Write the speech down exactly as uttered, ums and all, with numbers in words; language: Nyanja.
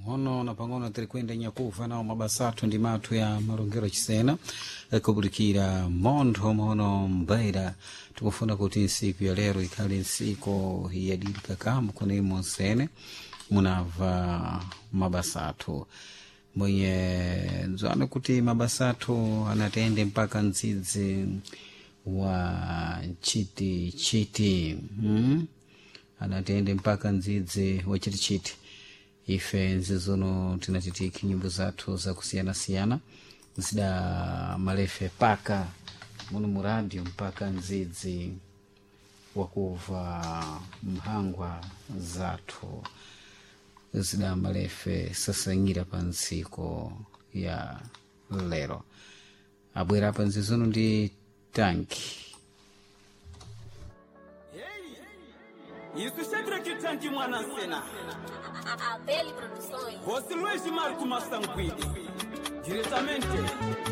ono na pang'ono tiri kwenda nyakuva nawo mabasatu ndi matu ya malongero chisena kupulikira montho mono mbaira tikufuna kuti nsiku ya lero ikhale nsiku yadili kakamu kune monsene munava mabasatu mwenye nzwana kuti mabasatu anatende mpaka ndzidzi wa chiti chiti hmm? anatende mpaka ndzidzi wa chiti chiti ife nzizono tinatitiki nyimbo zathu za kusiyana-siyana zida malefe paka muno muradio mpaka ndzidzi wakuva mhangwa zathu zida malefe sasanyira pa ntsiko ya lero abwera pa nzizono ndi tanki Isso sempre que tanque mwana cena. Abel Produções. Você não é de Marco Massanguide. Diretamente